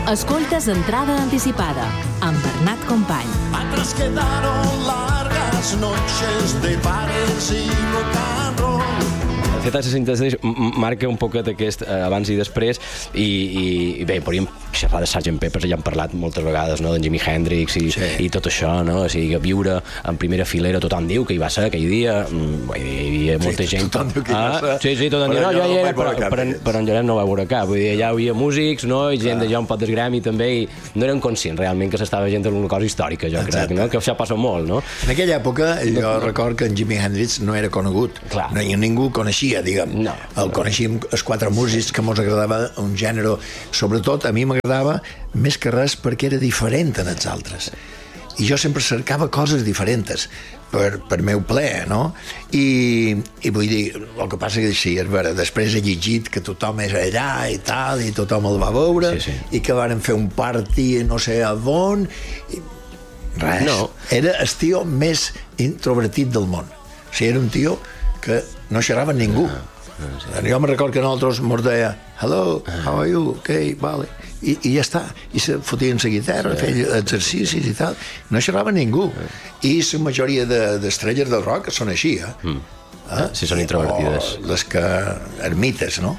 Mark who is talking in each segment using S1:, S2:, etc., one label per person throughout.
S1: Escoltes Entrada Anticipada amb Bernat Company.
S2: Atrás quedaron largas noches de bares y rock and roll.
S3: El fet de síntesi marca un poquet aquest abans i després i bé, podríem xerrar de Sgt. Pepper, ja hem parlat moltes vegades, no?, d'en Jimi Hendrix i tot això, no? O sigui, viure en primera filera, tothom diu que hi va ser aquell dia, hi havia molta gent...
S4: Tothom diu que hi va ser.
S3: Sí, tothom diu, no, jo hi era, però en Lloret no va veure cap, vull dir, allà hi havia músics, no?, i gent de Joan Pot d'Esgremi també, i no eren conscients realment que s'estava gent d'alguna cosa històrica, jo crec, no?, que això passa molt, no?
S4: En aquella època, jo record que en Jimi Hendrix no era conegut, ningú coneixia, diguem.
S3: No.
S4: El coneixíem els quatre músics que mos agradava un gènere, sobretot a mi m'agradava més que res perquè era diferent en els altres i jo sempre cercava coses diferents per meu ple, no? I vull dir, el que passa que sí, és vera, després he llegit que tothom és allà i tal, i tothom el va veure, i que varen fer un party no sé a on, res, era el tio més introvertit del món, o sigui, era un tio que no xerrava amb ningú. Jo me record que nosaltres mos deia hello, how are you, ok, vale, i ja està, i se fotien la guitarra, feien exercicis i tal, no xerrava ningú, i la majoria d'estrelles del rock són així,
S3: si són introvertides,
S4: o les que ermites, no?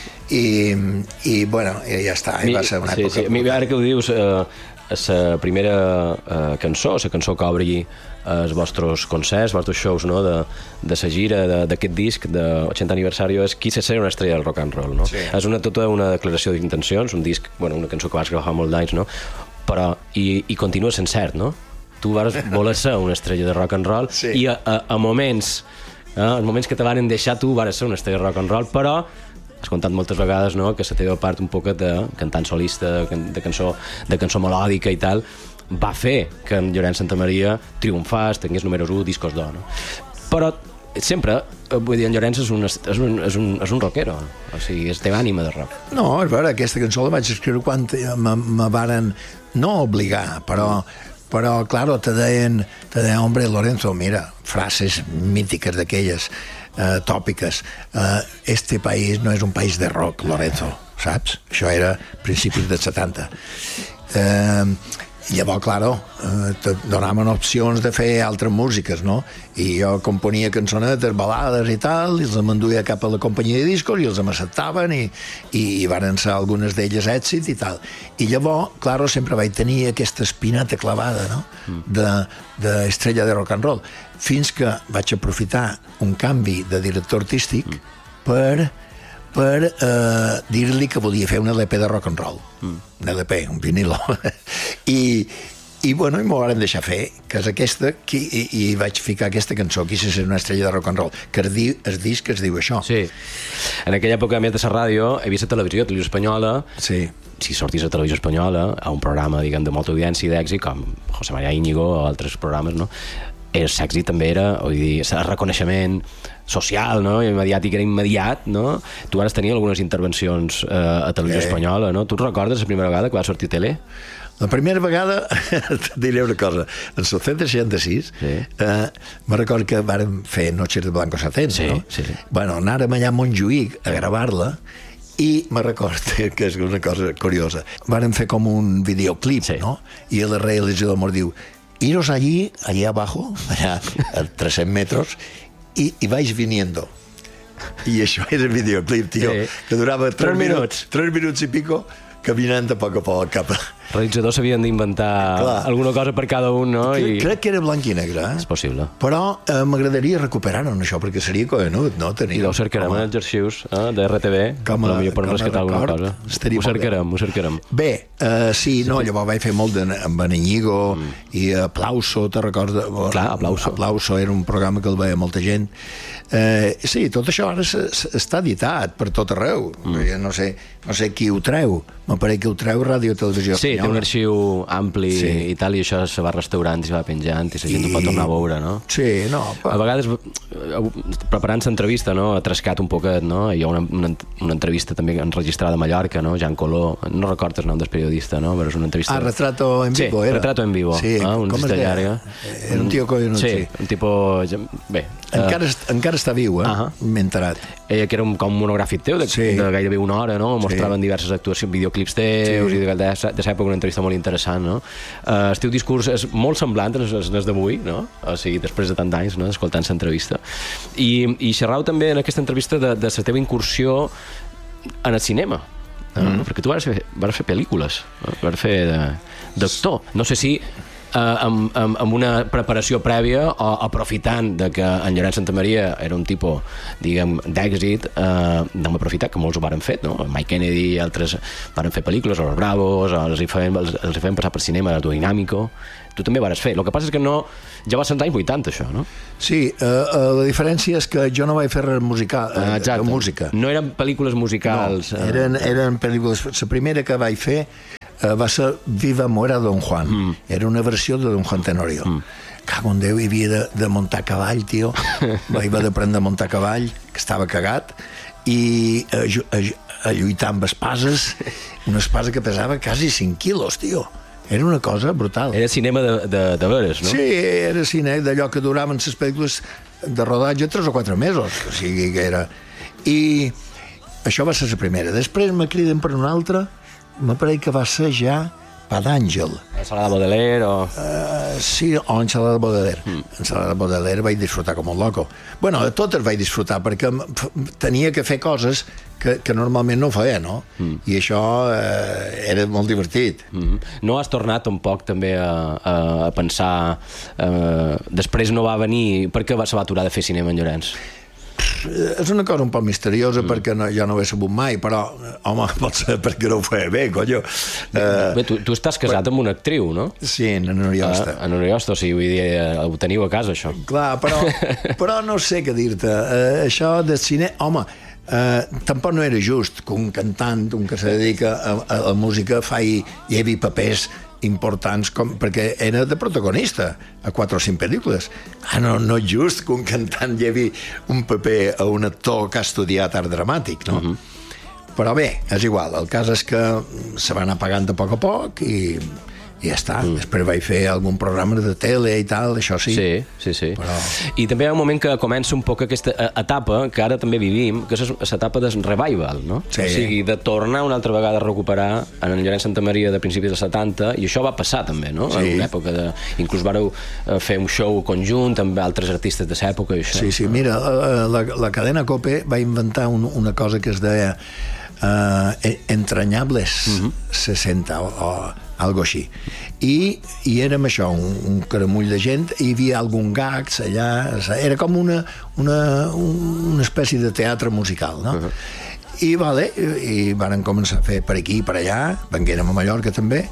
S4: I bueno, ja està, va ser una època.
S3: Ara que ho dius, la primera cançó, la cançó que obri els vostres concerts, els vostres shows, no?, de la gira d'aquest disc de 80 aniversari és Qui se ser una estrella del rock and roll, no? És tota una declaració d'intencions, un disc, bueno, una cançó que vas gravar fa molt d'anys, no? Però, i continua sent cert, no? Tu vas voler ser una estrella de rock and roll i a moments, els moments que te van deixar tu vas ser una estrella de rock and roll, però has contat moltes vegades, no?, que la teva part un poquet de cantant solista, de cançó melòdica i tal, va fer que en Llorenç Santamaria triomfàs, tingués números 1, discos d'or, no? Però sempre, vull dir, en Llorenç és un rockero, o sigui, és teva ànima de rock.
S4: No, és vera, aquesta cançó la vaig escriure quan me varen no obligar, però claro, te deien, hombre, Lorenzo, mira, frases mítiques d'aquelles, tòpiques, este país no és un país de rock, Lorenzo, saps? Això era principis dels 70. Llavors, claro, te donaven opcions de fer altres músiques, no? I jo componia cançonetes, balades i tal, i els m'enduia cap a la companyia de discos i els m'acceptaven i varen ser algunes d'elles èxit i tal. I llavors, claro, sempre vaig tenir aquesta espinata clavada, no?, d'estrella de rock and roll, fins que vaig aprofitar un canvi de director artístic per dir-li que volia fer una LP de rock and roll, una LP, un vinilo, i bueno, m'ho van deixar fer, que és aquesta, i vaig ficar aquesta cançó, Qui se ser una estrella de rock and roll, que es disc es diu això.
S3: Sí, en aquella època, a més de la ràdio, he vist la televisió espanyola, si sortís a Televisió Espanyola, a un programa, diguem, de molta audiència i d'èxit, com José María Íñigo o altres programes, no?, el èxit també era, vull dir, el reconeixement social, no?, i mediàtic era immediat, no? Tu vas tenir algunes intervencions a Televisió Espanyola, no? Tu et recordes la primera vegada que vas sortir a tele?
S4: La primera vegada, et diré una cosa, en el 166, me recordo que vàrem fer Noches de Blanco Satén, no? Bueno, anàrem allà a Montjuïc a gravar-la, i me recordo que és una cosa curiosa. Vàrem fer com un videoclip, no? I el realitzador mos diu, iros allí abajo, allà a 300 metros, y vais viniendo. I això era el videoclip, tio, que durava 3 minuts i pico, caminant a poc cap a...
S3: Els realitzadors s'havien d'inventar alguna cosa per cada un, no?
S4: Crec que era blanc i negre,
S3: És possible.
S4: Però m'agradaria recuperar-ho, això, perquè seria cohenut, no?
S3: I ho cercarem en els arxius de RTV, potser per rescatar alguna cosa. Ho cercarem.
S4: Bé, sí, no, llavors vaig fer molt amb en Íñigo i Aplauso, te recordes?
S3: Clar,
S4: Aplauso era un programa que el veia molta gent. Sí, tot això ara està editat per tot arreu. No sé qui ho treu. M'apareix que ho treu Ràdio Televisió Espanyola.
S3: Sí, té un arxiu ampli i tal, i això se va restaurant i se va penjant i la gent ho pot tornar a veure, no?
S4: Sí, no.
S3: A vegades, preparant l'entrevista, no, ha trascat un poquet, no? Hi ha una entrevista també enregistrada a Mallorca, no? Jean Coló, no recordes el nom del periodista, no? Però és una entrevista...
S4: Retrato en Vivo, era?
S3: Sí, Retrato en Vivo.
S4: Sí, com es deia? Era un tio coionut,
S3: sí. Un tipus... Bé.
S4: Encara està viu, m'he enterat.
S3: que era com un monogràfic teu de gairebé una hora, no? Mostraven diverses actuacions, videoclips teus, i d'època una entrevista molt interessant, no? El teu discurs és molt semblant als d'avui, no? O sigui, després de tant d'anys, no? Escoltant l'entrevista. I xerrau també en aquesta entrevista de la teva incursió en el cinema, perquè tu vas fer pel·lícules, vas fer d'actor. No sé si amb una preparació prèvia o aprofitant de que en Llorenç Santamaria era un tipus, diguem, d'èxit, vam aprofitar, que molts ho varen fer, no? Mike Kennedy i altres varen fer pel·lícules, o els Bravos, o els hi feien passar per cinema, el Dinàmico. Tu també vares fer. El que passa és que no... Ja va ser als anys 80, això, no?
S4: Sí, la diferència és que jo no vaig fer res musical, música.
S3: No eren pel·lícules musicals.
S4: No, eren pel·lícules... La primera que vaig fer va ser Viva Muera Don Juan. Era una versió de Don Juan Tenorio. Cago en Déu, hi havia de muntar a cavall, tio. Vaig haver d'aprendre a muntar a cavall, que estava cagat, i a lluitar amb espases, una espasa que pesava quasi 5 quilos, tio. Era una cosa brutal.
S3: Era cinema de veres, no?
S4: Sí, era cine d'allò que duraven les pel·lícules de rodatge 3 o 4 mesos. O sigui que era... I això va ser la primera. Després me criden per una altra, me pareix que va ser ja Padàngel.
S3: Ensalada Baudelaire o...
S4: Sí, o Ensalada Baudelaire. Ensalada Baudelaire vaig disfrutar com un loco. Bueno, de totes vaig disfrutar, perquè tenia que fer coses que normalment no feia, no? I això era molt divertit.
S3: No has tornat tampoc també a pensar... Després no va venir... Per què se va aturar de fer cinema en Llorenç?
S4: És una cosa un poc misteriosa perquè jo no ho he sabut mai, però home, pot ser perquè no ho feia bé, colló.
S3: Bé, tu estàs casat amb una actriu, no?
S4: Sí, en Oriosta.
S3: En Oriosta, o sigui, vull dir, ho teniu a casa, això.
S4: Clar, però no sé què dir-te. Això de cine, home, tampoc no era just que un cantant, un que se dedica a la música, llevi papers importants, perquè era de protagonista a 4 o 5 pel·lícules. No és just que un cantant llevi un paper a un actor que ha estudiat art dramàtic, no? Però bé, és igual, el cas és que se va anar pagant a poc i ja està. Després vaig fer algun programa de tele i tal, això sí.
S3: Sí. Però... I també hi ha un moment que comença un poc aquesta etapa que ara també vivim, que és l'etapa del revival, no?
S4: Sí.
S3: O sigui, de tornar una altra vegada a recuperar en Llorenç Santamaria de principis dels 70, i això va passar també, no?
S4: Sí.
S3: En una època de... Inclús vareu fer un show conjunt amb altres artistes de l'època i això.
S4: Sí, mira, la cadena COPE va inventar una cosa que es deia Entrañables 60 o algo així, i érem això, un caramull de gent, i hi havia algun gags allà, era com una espècie de teatre musical, no? I varen començar a fer per aquí i per allà, venguérem a Mallorca també,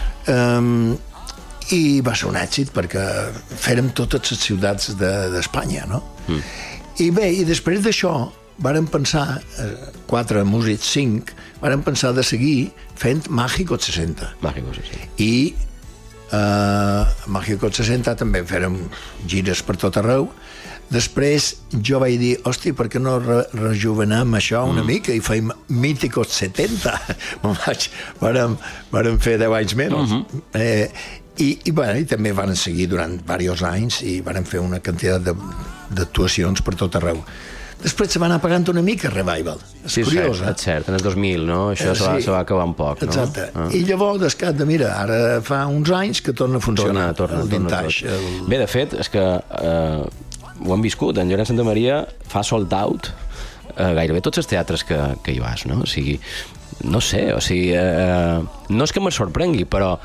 S4: i va ser un èxit perquè fèrem totes les ciutats d'Espanya, no? I bé, i després d'això varen pensar, 4 músics, 5, varen pensar de seguir fent Mágico 60.
S3: Mágico 60.
S4: I Mágico 60 també fèrem gires per tot arreu. Després jo vaig dir, hòstia, per què no rejuvenem això una mica i feim Míticos 70? Vàrem fer 10 anys menys. I també van seguir durant diversos anys i van fer una quantitat d'actuacions per tot arreu. Després se va anar pagant una mica Revival.
S3: Sí, és cert, en el 2000, no? Això se va acabar un poc, no?
S4: Exacte. I llavors, descat de, mira, ara fa uns anys que torna a funcionar el vintage.
S3: Bé, de fet, és que ho hem viscut. En Llorenç Santamaria fa sold out gairebé tots els teatres que hi vas, no? O sigui, no sé, o sigui, no és que me sorprengui, però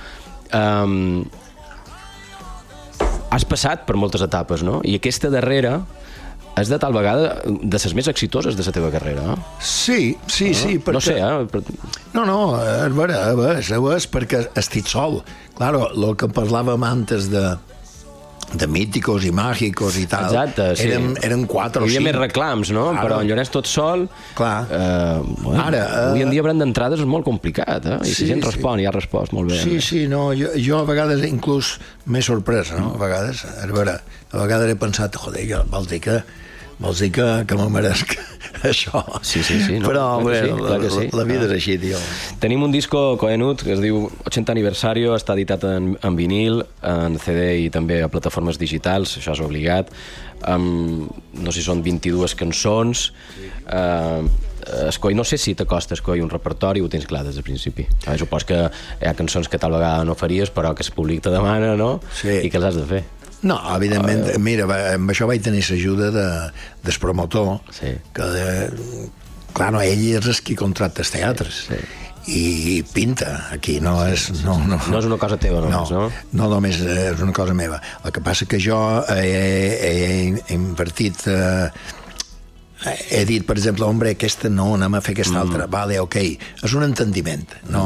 S3: has passat per moltes etapes, no? I aquesta darrera és de tal vegada de les més exitoses de la teva carrera.
S4: Sí, perquè...
S3: No sé,
S4: No, és vera, és perquè estic sol. Claro, el que parlàvem antes de míticos i màgicos i tal.
S3: Exacte, sí.
S4: Eren 4 o 5.
S3: Hi havia més reclams, no? Ara, però en Llorenç tot sol...
S4: Clar.
S3: Ara... Avui en dia prendre entrades és molt complicat, I si gent respon, ja ha respost molt bé.
S4: Sí, no, jo a vegades inclús m'he sorprès, no? A vegades, és vera. A vegades he pensat, joder, vol dir que vols dir que me meresc això.
S3: Sí, no?
S4: Però
S3: clar que sí.
S4: La vida és així, tio.
S3: Tenim un disco Coenut que es diu 80 aniversario, està editat en vinil, en CD i també a plataformes digitals, això és obligat. No sé si són 22 cançons. Escoll, no sé si t'acosta a escollir un repertori o ho tens clar des del principi. Supos que hi ha cançons que tal vegada no faries però que el públic te demana, no?
S4: Sí.
S3: I que les has de fer.
S4: No, evidentment, mira, amb això vaig tenir l'ajuda del promotor,
S3: sí.
S4: Que, clar, no, ell és qui contracta els teatres. Sí. I pinta aquí, no és
S3: una cosa teva només, no?
S4: No només és una cosa meva. El que passa que jo he invertit... he dit, per exemple, hombre, aquesta no, anem a fer aquesta altra. Vale, ok, és un entendiment.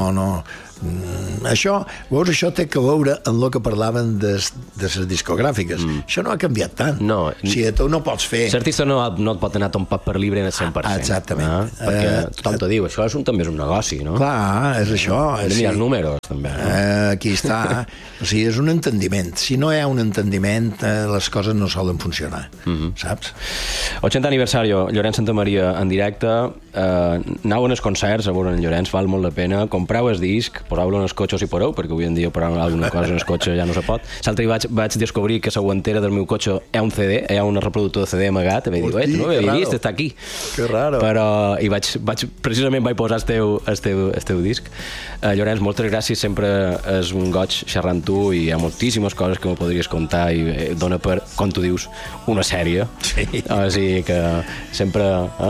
S4: Això té que veure en el que parlaven de les discogràfiques. Això no ha canviat tant.
S3: No.
S4: Si tu no pots fer...
S3: L'artista no et pot anar tompat per libre en el 100%.
S4: Exactament.
S3: Perquè tothom te diu, això també és un negoci, no?
S4: Clar, és això.
S3: Hem de mirar els números, també.
S4: Aquí està. O sigui, és un entendiment. Si no hi ha un entendiment, les coses no solen funcionar, saps?
S3: 80 aniversario, Llorenç Santamaria en directe, anau en els concerts, a veure en Llorenç, val molt la pena, compreu el disc, poseu-lo en els cotxes si podeu, perquè avui en dia posar alguna cosa en els cotxes ja no se pot. L'altre dia vaig descobrir que la guantera del meu cotxe hi ha un CD, hi ha un reproductor de CD amagat, i vaig dir, no ho havia vist, està aquí.
S4: Que raro.
S3: Però, i precisament vaig posar el teu disc. Llorenç, moltes gràcies, sempre és un goig xerrar amb tu i hi ha moltíssimes coses que me podries contar i dona per, com tu dius, una sèrie.
S4: Sí.
S3: O sigui que sempre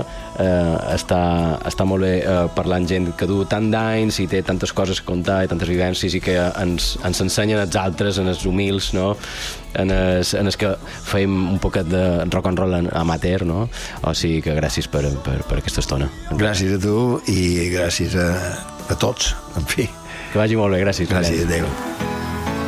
S3: està molt bé parlar amb gent que du tant d'anys i té tantes coses a contar i tantes vivències i que ens ensenyen els altres, en els humils, no? en els que feim un poquet de rock and roll amateur, no? O sigui que gràcies per aquesta estona.
S4: Gràcies a tu i gràcies a tots, en fi.
S3: Que vagi molt bé, gràcies.
S4: Gràcies, adéu.